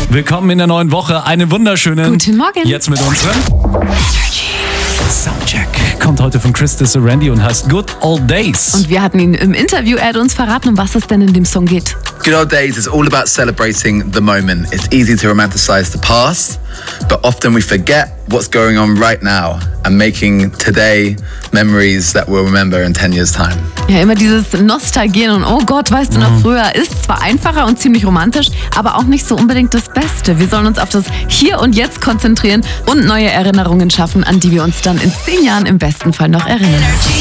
Willkommen in der neuen Woche. Einen wunderschönen Guten Morgen. Jetzt mit unserem Soundcheck. Kommt heute von Chris Randy und heißt Good Old Days. Und wir hatten ihn im Interview, er hat uns verraten, um was es denn in dem Song geht. Good Old Days is all about celebrating the moment. It's easy to romanticize the past, but often we forget what's going on right now and making today memories that we'll remember in 10 years' time. Ja, immer dieses Nostalgieren und oh Gott, weißt du noch früher, ist zwar einfacher und ziemlich romantisch, aber auch nicht so unbedingt das Beste. Wir sollen uns auf das Hier und Jetzt konzentrieren und neue Erinnerungen schaffen, an die wir uns dann in 10 Jahren im besten Fall noch erinnern.